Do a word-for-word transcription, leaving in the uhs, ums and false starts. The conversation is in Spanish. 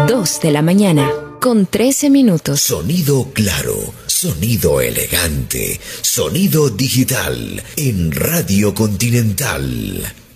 dos de la mañana, con trece minutos. Sonido claro, sonido elegante, sonido digital en Radio Continental.